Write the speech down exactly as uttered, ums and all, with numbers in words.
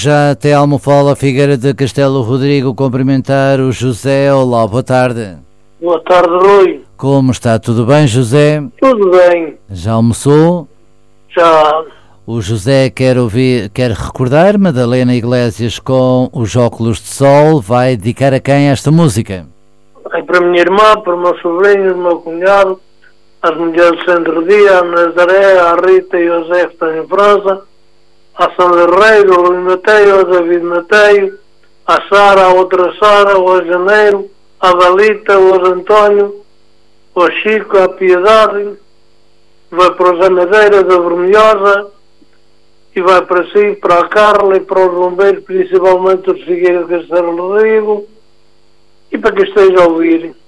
Já até Almofala, Figueira de Castelo Rodrigo, cumprimentar o José. Olá, boa tarde. Boa tarde, Rui. Como está? Tudo bem, José? Tudo bem. Já almoçou? Já. O José quer ouvir, quer recordar Madalena Iglesias com os óculos de sol. Vai dedicar a quem esta música? É para a minha irmã, para o meu sobrinho, o meu cunhado, as mulheres do Centro Dia, a Nazaré, a Rita e o Zé que estão em França, a Sandra Rei, o Luís Mateio, o David Mateio, a Sara, a outra Sara, o Janeiro, a Dalita, o António, o Chico, a Piedade, vai para o Zé Madeira da Vermelhosa e vai para si, para a Carla e para os bombeiros, principalmente os Figueira de Castelo Rodrigo, e para que esteja a ouvir.